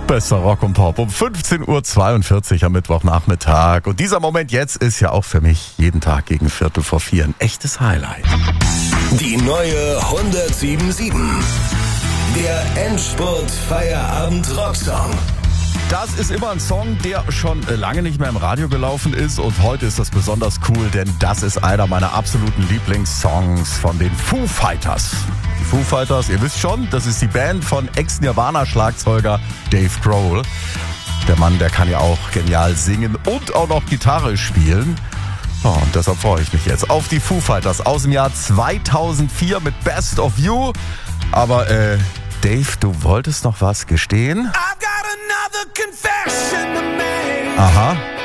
Bester Rock und Pop um 15.42 Uhr am Mittwochnachmittag. Und dieser Moment jetzt ist ja auch für mich jeden Tag gegen 3:45 ein echtes Highlight. Die neue 107.7. Der Endspurt-Feierabend-Rocksong. Das ist immer ein Song, der schon lange nicht mehr im Radio gelaufen ist. Und heute ist das besonders cool, denn das ist einer meiner absoluten Lieblingssongs von den Foo Fighters. Die Foo Fighters, ihr wisst schon, das ist die Band von Ex-Nirvana-Schlagzeuger Dave Grohl. Der Mann, der kann ja auch genial singen und auch noch Gitarre spielen. Oh, und deshalb freue ich mich jetzt auf die Foo Fighters aus dem Jahr 2004 mit Best of You. Aber Dave, du wolltest noch was gestehen? I've got another confession to make. Aha.